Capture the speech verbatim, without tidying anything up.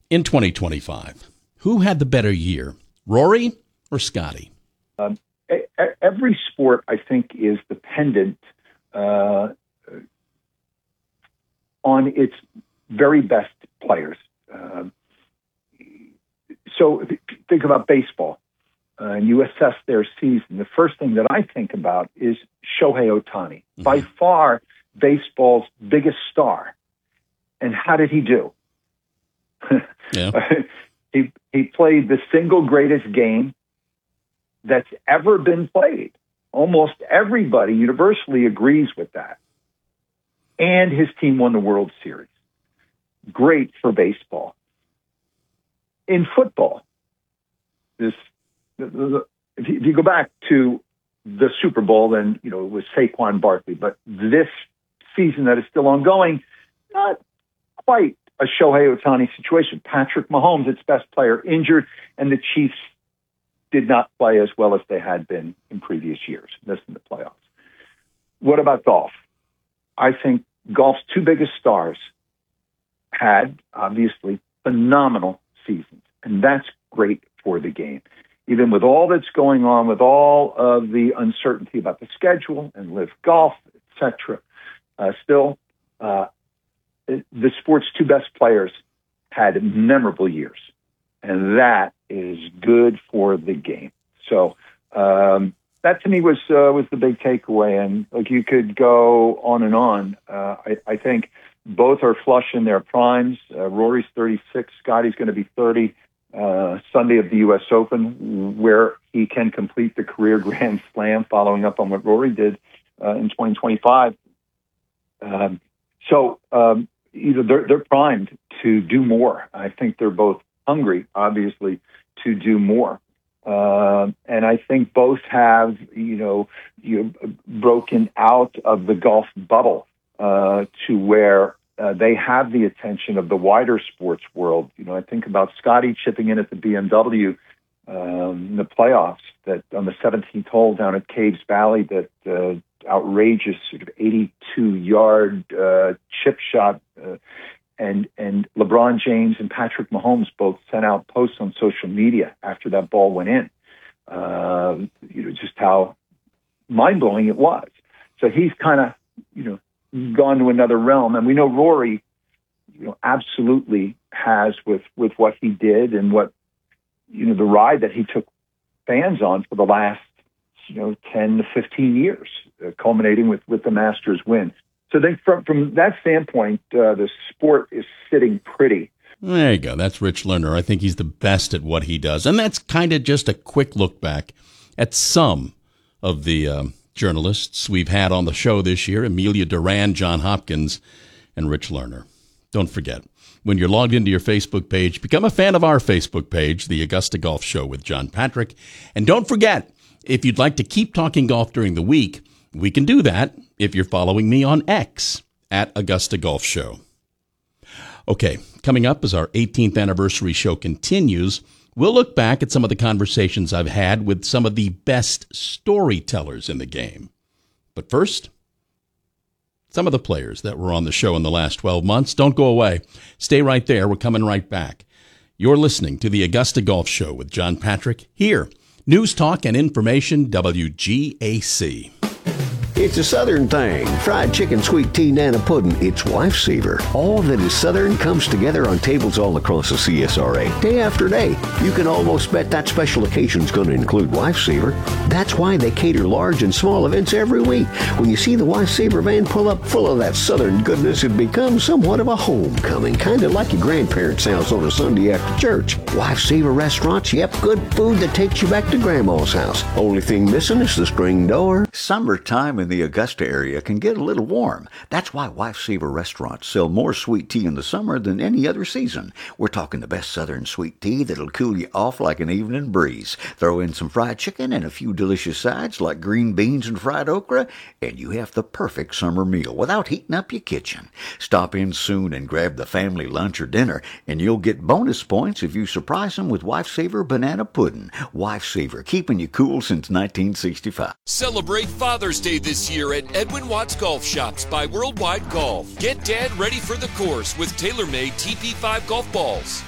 in twenty twenty-five. Who had the better year, Rory or Scotty? Um, every sport, I think, is dependent uh, on its very best players. Uh, so think about baseball, uh, and you assess their season. The first thing that I think about is Shohei Ohtani, mm-hmm. by far baseball's biggest star. And how did he do? Yeah. he he played the single greatest game that's ever been played. Almost everybody universally agrees with that. And his team won the World Series. Great for baseball. In football, this the, the, if, you, if you go back to the Super Bowl, then you know it was Saquon Barkley. But this season that is still ongoing, not quite a Shohei Ohtani situation. Patrick Mahomes, its best player, injured, and the Chiefs did not play as well as they had been in previous years, missing the playoffs. What about golf? I think golf's two biggest stars had, obviously, phenomenal seasons, and that's great for the game. Even with all that's going on, with all of the uncertainty about the schedule and live golf, et cetera, uh, still, uh, the sport's two best players had memorable years, and that is good for the game. So um, that to me was uh, was the big takeaway. And like you could go on and on. Uh, I, I think both are flush in their primes. Uh, Rory's thirty-six, Scotty's going to be thirty. Uh, Sunday of the U S Open, where he can complete the career Grand Slam, following up on what Rory did uh, in twenty twenty-five. Um, so. Um, Either they're, they're primed to do more. I think they're both hungry, obviously, to do more. Uh, and I think both have, you know, you broken out of the golf bubble uh, to where uh, they have the attention of the wider sports world. You know, I think about Scotty chipping in at the B M W um, in the playoffs that on the seventeenth hole down at Caves Valley, that uh, outrageous sort of eighty-two yard uh, chip shot, uh, and and LeBron James and Patrick Mahomes both sent out posts on social media after that ball went in. Uh, you know, just how mind blowing it was. So he's kind of you know gone to another realm, and we know Rory, you know, absolutely has with with what he did and what you know the ride that he took fans on for the last you know ten to fifteen years. Uh, culminating with, with the Masters win. So I think from, from that standpoint, uh, the sport is sitting pretty. There you go. That's Rich Lerner. I think he's the best at what he does. And that's kind of just a quick look back at some of the um, journalists we've had on the show this year, Amelia Duran, John Hopkins, and Rich Lerner. Don't forget, when you're logged into your Facebook page, become a fan of our Facebook page, The Augusta Golf Show with John Patrick. And don't forget, if you'd like to keep talking golf during the week, we can do that if you're following me on X at Augusta Golf Show. Okay, coming up as our eighteenth anniversary show continues, we'll look back at some of the conversations I've had with some of the best storytellers in the game. But first, some of the players that were on the show in the last twelve months. Don't go away. Stay right there. We're coming right back. You're listening to the Augusta Golf Show with John Patrick here. News, talk, and information, W G A C. It's a Southern thing. Fried chicken, sweet tea, nana pudding. It's Lifesaver. All that is Southern comes together on tables all across the C S R A, day after day. You can almost bet that special occasion's going to include Lifesaver. That's why they cater large and small events every week. When you see the Lifesaver van pull up full of that Southern goodness, it becomes somewhat of a homecoming, kind of like your grandparents' house on a Sunday after church. Lifesaver restaurants, yep, good food that takes you back to Grandma's house. Only thing missing is the screen door. Summertime in the Augusta area can get a little warm. That's why Lifesaver restaurants sell more sweet tea in the summer than any other season. We're talking the best Southern sweet tea that'll cool you off like an evening breeze. Throw in some fried chicken and a few delicious sides like green beans and fried okra, and you have the perfect summer meal without heating up your kitchen. Stop in soon and grab the family lunch or dinner, and you'll get bonus points if you surprise them with Lifesaver banana pudding. Lifesaver, keeping you cool since nineteen sixty-five. Celebrate Father's Day this year at Edwin Watts Golf Shops by Worldwide Golf. Get Dad ready for the course with tailor-made T P five golf balls.